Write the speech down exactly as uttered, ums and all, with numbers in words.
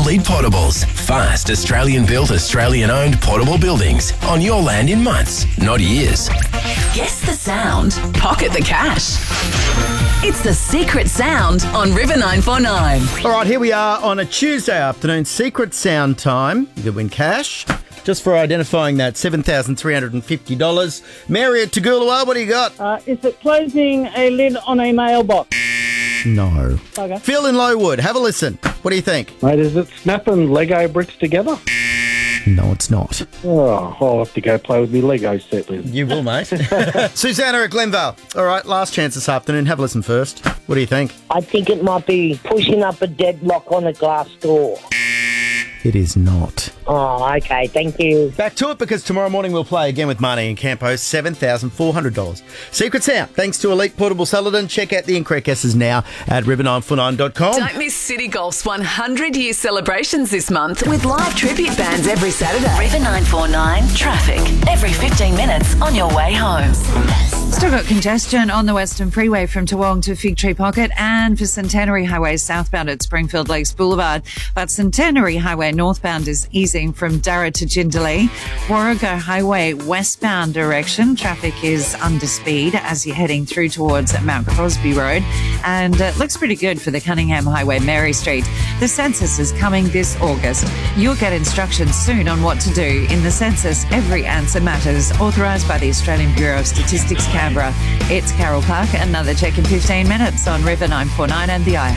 Elite Portables. Fast, Australian-built, Australian-owned portable buildings on your land in months, not years. Guess the sound. Pocket the cash. It's the Secret Sound on River nine four nine. All right, here we are on a Tuesday afternoon. Secret Sound time. You could win cash just for identifying that seven thousand three hundred fifty dollars. Mary at Toogoolawah, what do you got? Uh, is it closing a lid on a mailbox? No. Okay. Phil in Lowood, have a listen. What do you think? Mate, is it snapping Lego bricks together? No, it's not. Oh, I'll have to go play with me Lego set then. You will, mate. Susanna at Glenvale. All right, last chance this afternoon. Have a listen first. What do you think? I think it might be pushing up a deadlock on a glass door. It is not. Oh, okay. Thank you. Back to it, because tomorrow morning we'll play again with Marnie and Campo, seven thousand four hundred dollars. Secret Sound, thanks to Elite Portable Saladin. Check out the incorrect guesses now at river nine four nine dot com. Don't miss City Golf's one hundred year celebrations this month with live tribute bands every Saturday. River nine four nine traffic every fifteen minutes on your way home. Still got congestion on the Western Freeway from Toowong to Fig Tree Pocket, and for Centenary Highway southbound at Springfield Lakes Boulevard. But Centenary Highway northbound is easing from Darra to Jindalee. Warrego Highway westbound direction, traffic is under speed as you're heading through towards Mount Crosby Road. And it looks pretty good for the Cunningham Highway, Mary Street. The census is coming this August. You'll get instructions soon on what to do. In the census, every answer matters. Authorised by the Australian Bureau of Statistics, Canberra. It's Carol Park. Another check in fifteen minutes on River nine four nine and the I.